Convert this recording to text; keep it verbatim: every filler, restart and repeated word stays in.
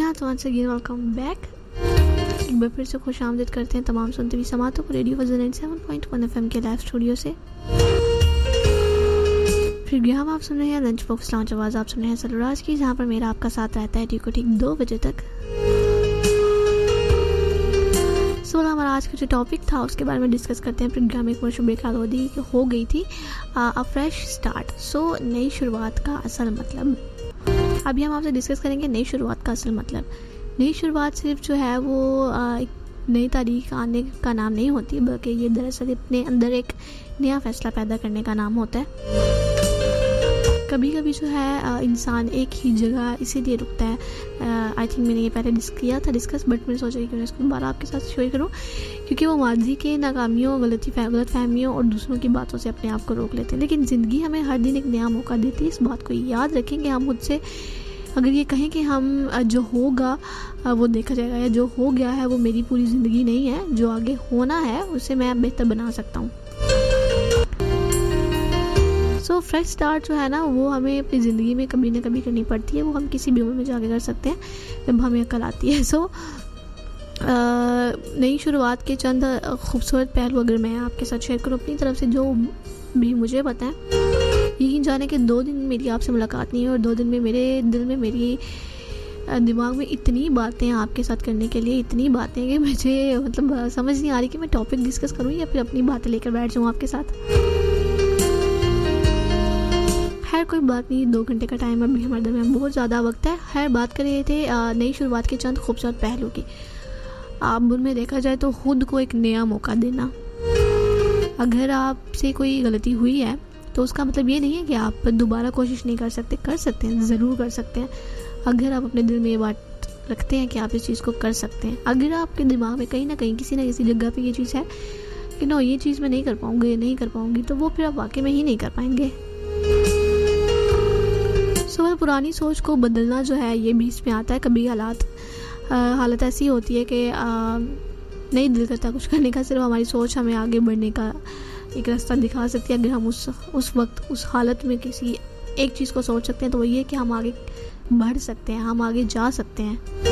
हाँ, तो once again welcome back. एक बार फिर से खुश आमदीद करते हैं तमाम सुनते हुए समातों को रेडियो वज़न ninety seven point one FM के लाइव स्टूडियो से। फिर ग्याम आप सुन रहे हैं लंच बॉक्स लॉन्च आवाज़ आप सुन रहे हैं सलराज की, जहाँ पर मेरा आपका साथ रहता है ठीक को ठीक दो बजे तक। सोलह हमारा आज का जो टॉपिक था उसके बारे में डिस्कस करते हैं। प्रोग्राम एक वर्ष बेकार हो दी हो गई थी अ फ्रेश स्टार्ट, सो नई शुरुआत का असल मतलब। अभी हम आपसे डिस्कस करेंगे नई शुरुआत का असल मतलब। नई शुरुआत सिर्फ जो है वो एक नई तारीख आने का नाम नहीं होती, बल्कि ये दरअसल अपने अंदर एक नया फैसला पैदा करने का नाम होता है। कभी कभी जो है इंसान एक ही जगह इसीलिए रुकता है, आई थिंक मैंने ये पहले डिस्कस किया था डिस्कस बट मैंने सोचा कि मैं इसको दोबारा आपके साथ शेयर करूं, क्योंकि वो माजी के नाकामियों गलती गलत फहमियों और दूसरों की बातों से अपने आप को रोक लेते हैं। लेकिन ज़िंदगी हमें हर दिन एक नया मौका देती है, इस बात को याद रखेंगे। हम मुझसे अगर ये कहें कि हम जो होगा वो देखा जाएगा, या जो हो गया है वो मेरी पूरी ज़िंदगी नहीं है, जो आगे होना है उसे मैं बेहतर बना सकता हूँ। सो फ्रेश स्टार्ट जो है ना वो हमें अपनी ज़िंदगी में कभी ना कभी करनी पड़ती है। वो हम किसी भी उम्र में जाके कर सकते हैं जब हमें अकल आती है। सो नई शुरुआत के चंद खूबसूरत पहलू अगर मैं आपके साथ शेयर करूँ अपनी तरफ से, जो भी मुझे पता है। यकीन जाने कि दो दिन मेरी आपसे मुलाकात नहीं है और दो दिन में मेरे दिल में मेरी दिमाग में इतनी बातें हैं आपके साथ करने के लिए, इतनी बातें कि मुझे मतलब समझ नहीं आ रही कि मैं टॉपिक डिस्कस करूँ या फिर अपनी बातें लेकर बैठ जाऊँ आपके साथ। खैर कोई बात नहीं, दो घंटे का टाइम अभी हमारे दरमियान बहुत ज़्यादा वक्त है। खैर बात कर रहे थे नई शुरुआत के चंद खूबसूरत पहलू की। आप उनमें देखा जाए तो खुद को एक नया मौका देना। अगर आपसे कोई गलती हुई है तो उसका मतलब ये नहीं है कि आप दोबारा कोशिश नहीं कर सकते। कर सकते हैं, ज़रूर कर सकते हैं, अगर आप अपने दिल में ये बात रखते हैं कि आप इस चीज़ को कर सकते हैं। अगर आपके दिमाग में कहीं ना कहीं किसी ना किसी जगह पे ये चीज़ है कि नो ये चीज़ मैं नहीं कर पाऊँगी नहीं कर पाऊँगी तो वो फिर आप वाकई में ही नहीं कर पाएंगे। सो पुरानी सोच को बदलना जो है ये बीच में आता है। कभी हालात हालत ऐसी होती है कि नहीं दिल करता कुछ करने का, सिर्फ हमारी सोच हमें आगे बढ़ने का एक रास्ता दिखा सकती है। अगर हम उस उस वक्त उस हालत में किसी एक चीज़ को सोच सकते हैं तो वो ये कि हम आगे बढ़ सकते हैं, हम आगे जा सकते हैं।